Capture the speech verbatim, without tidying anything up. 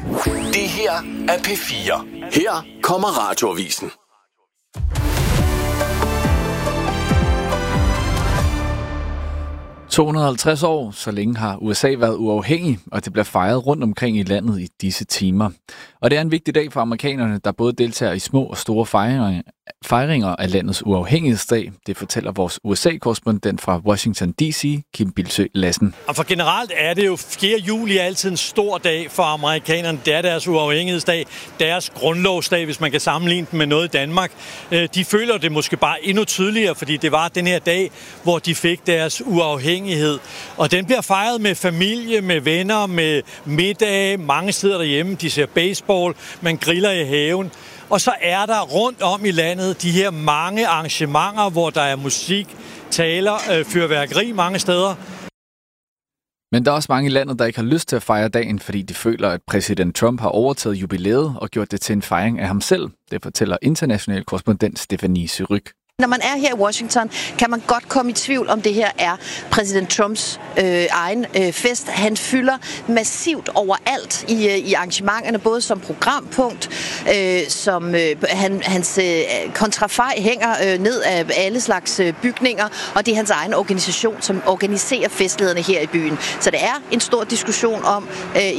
Det her er P fire. Her kommer Radioavisen. to hundrede og halvtreds år, så længe har U S A været uafhængig, og det bliver fejret rundt omkring i landet i disse timer. Og det er en vigtig dag for amerikanerne, der både deltager i små og store fejringer, fejringer af landets uafhængighedsdag. Det fortæller vores U S A-korrespondent fra Washington D C, Kim Bildsøe Lassen. Og for generelt er det jo fjerde juli altid en stor dag for amerikanerne. Det er deres uafhængighedsdag, deres grundlovsdag, hvis man kan sammenligne den med noget i Danmark. De føler det måske bare endnu tydeligere, fordi det var den her dag, hvor de fik deres uafhængighed. Og den bliver fejret med familie, med venner, med middag, mange steder derhjemme. De ser baseball, man griller i haven. Og så er der rundt om i landet de her mange arrangementer, hvor der er musik, taler, øh, fyrværkeri mange steder. Men der er også mange i landet, der ikke har lyst til at fejre dagen, fordi de føler, at præsident Trump har overtaget jubilæet og gjort det til en fejring af ham selv. Det fortæller international korrespondent Stephanie Syryk. Når man er her i Washington, kan man godt komme i tvivl, om det her er præsident Trumps øh, egen øh, fest. Han fylder massivt overalt i, øh, i arrangementerne, både som programpunkt, øh, som øh, han, hans øh, kontrafej hænger øh, ned af alle slags øh, bygninger, og det er hans egen organisation, som organiserer festlederne her i byen. Så det er en stor diskussion om øh,